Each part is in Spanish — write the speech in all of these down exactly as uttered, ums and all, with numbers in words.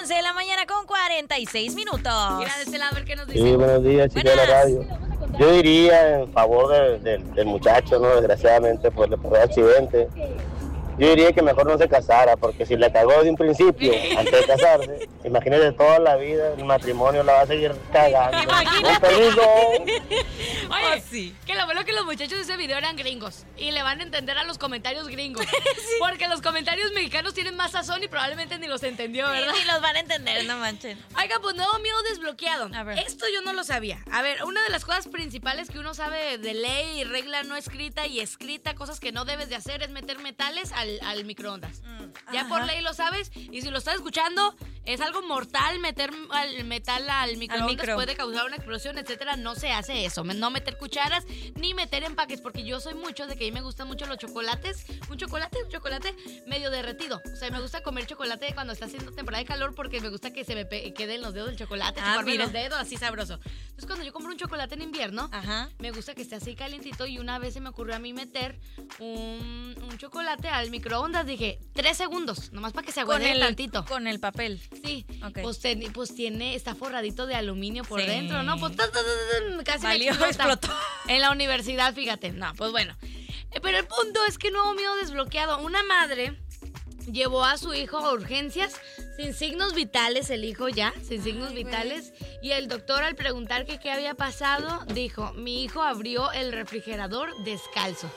once de la mañana con cuarenta y seis minutos. Mira de este lado a ver qué nos dice. Sí, buenos días, chicos de la radio. Yo diría en favor de, de, del muchacho, ¿no? Desgraciadamente, pues le pasó el accidente. Yo diría que mejor no se casara, porque si la cagó de un principio, antes de casarse, imagínate toda la vida, el matrimonio la va a seguir cagando. Imagínate. Oye, oh, sí. Que lo bueno que los muchachos de ese video eran gringos y le van a entender a los comentarios gringos. Sí. Porque los comentarios mexicanos tienen más sazón y probablemente ni los entendió, ¿verdad? Sí, los van a entender, no manchen. Oiga, pues nuevo miedo desbloqueado. A ver. Esto yo no lo sabía. A ver, una de las cosas principales que uno sabe de ley, regla no escrita y escrita, cosas que no debes de hacer, es meter metales al Al, al microondas. Mm, ya por ley lo sabes. Y si lo estás escuchando, es algo mortal meter al metal al microondas. Al micro. Puede causar una explosión, etcétera. No se hace eso. No meter cucharas ni meter empaques. Porque yo soy mucho de que a mí me gustan mucho los chocolates. Un chocolate, un chocolate medio derretido. O sea, me gusta comer chocolate cuando está haciendo temporada de calor porque me gusta que se me pe- queden los dedos del chocolate. Ah, chuparme los dedos, así sabroso. Entonces, cuando yo compro un chocolate en invierno, Ajá. me gusta que esté así calientito. Y una vez se me ocurrió a mí meter un, un chocolate al microondas. microondas, dije, tres segundos, nomás para que se aguade tantito. Con el papel. Sí, okay. pues, ten, pues tiene, está forradito de aluminio por sí. dentro, ¿no? Pues ta, ta, ta, ta, casi Valió, me explotó. En la universidad, fíjate. No, pues bueno. Eh, pero el punto es que nuevo miedo desbloqueado. Una madre llevó a su hijo a urgencias sin signos vitales, el hijo ya, sin signos Ay, vitales. Güey. Y el doctor, al preguntar que qué había pasado, dijo, mi hijo abrió el refrigerador descalzo.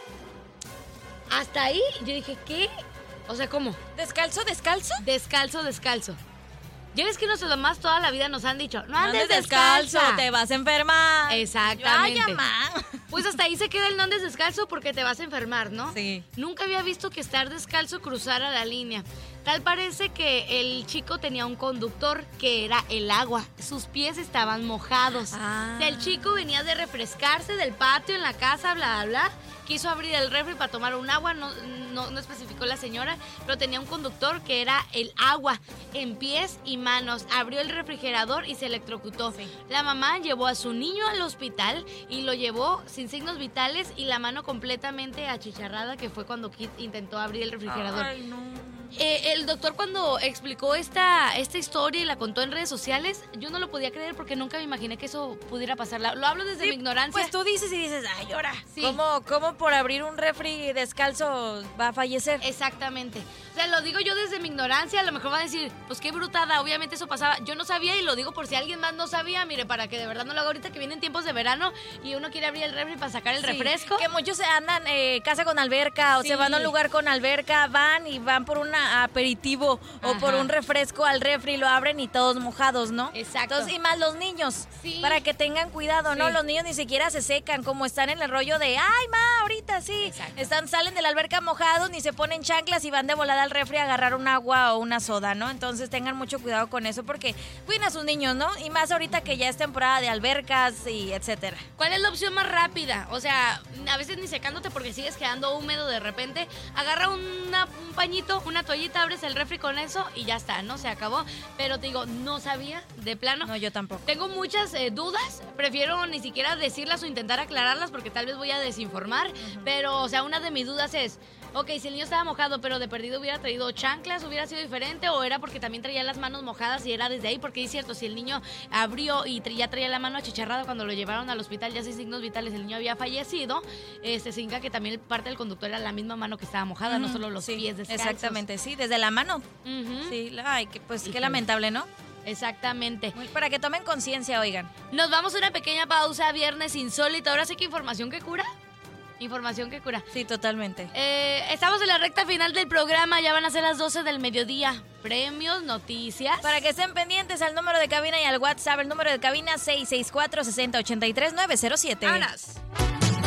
Hasta ahí yo dije, ¿qué? O sea, ¿cómo? ¿Descalzo, descalzo? Descalzo, descalzo. Ya ves que nuestros mamás toda la vida nos han dicho, no andes, no andes descalzo, descalza. te vas a enfermar. Exactamente. Ay, mamá. Pues hasta ahí se queda el no andes descalzo porque te vas a enfermar, ¿no? Sí. Nunca había visto que estar descalzo cruzara la línea. Tal parece que el chico tenía un conductor que era el agua. Sus pies estaban mojados. Ah. O sea, el chico venía de refrescarse del patio en la casa, bla, bla, bla. Quiso abrir el refri para tomar un agua, no, no, no especificó la señora, pero tenía un conductor que era el agua en pies y manos. Abrió el refrigerador y se electrocutó. Sí. La mamá llevó a su niño al hospital y lo llevó sin signos vitales y la mano completamente achicharrada, que fue cuando Kit intentó abrir el refrigerador. Ay, no. Eh, el doctor cuando explicó esta, esta historia y la contó en redes sociales, yo no lo podía creer porque nunca me imaginé que eso pudiera pasar. Lo hablo desde sí, mi ignorancia. Pues tú dices y dices, ay, ahora, sí. ¿cómo, ¿cómo por abrir un refri descalzo va a fallecer? Exactamente. O sea, lo digo yo desde mi ignorancia, a lo mejor va a decir, pues qué brutada, obviamente eso pasaba. Yo no sabía y lo digo por si alguien más no sabía, mire, para que de verdad no lo haga ahorita que vienen tiempos de verano y uno quiere abrir el refri para sacar el sí, refresco. Que muchos se andan eh, casa con alberca o sí. se van a un lugar con alberca, van y van por un aperitivo Ajá. o por un refresco al refri, lo abren y todos mojados, ¿no? Exacto. Entonces, y más los niños, sí. para que tengan cuidado, ¿no? Sí. Los niños ni siquiera se secan, como están en el rollo de, ay, ma, ahorita sí. Exacto. Están, salen de la alberca mojados, ni se ponen chanclas y van de volada al refri a agarrar un agua o una soda, ¿no? Entonces tengan mucho cuidado con eso porque cuiden a sus niños, ¿no? Y más ahorita que ya es temporada de albercas y etcétera. ¿Cuál es la opción más rápida? O sea, a veces ni secándote porque sigues quedando húmedo de repente. Agarra una, un pañito, una toallita, abres el refri con eso y ya está, ¿no? Se acabó. Pero te digo, no sabía, de plano. No, yo tampoco. Tengo muchas eh, dudas. Prefiero ni siquiera decirlas o intentar aclararlas porque tal vez voy a desinformar. Uh-huh. Pero, o sea, una de mis dudas es, ok, si el niño estaba mojado, pero de perdido hubiera traído chanclas, hubiera sido diferente, o era porque también traía las manos mojadas y era desde ahí, porque es cierto, si el niño abrió y tra- ya traía la mano achicharrada cuando lo llevaron al hospital ya sin signos vitales, el niño había fallecido, este significa que también parte del conductor era la misma mano que estaba mojada, uh-huh. no solo los sí, pies descalzos. Exactamente, sí, desde la mano. Uh-huh. Sí, ay, que, pues Híjole. Qué lamentable, ¿no? Exactamente. Muy, para que tomen conciencia, oigan. Nos vamos a una pequeña pausa, viernes insólito. Ahora sí que información que cura. Información que cura. Sí, totalmente. Eh, estamos en la recta final del programa, ya van a ser las doce del mediodía. Premios, noticias. Para que estén pendientes al número de cabina y al WhatsApp, el número de cabina seis seis cuatro, seis cero ocho tres, nueve cero siete. ¡Vámonos!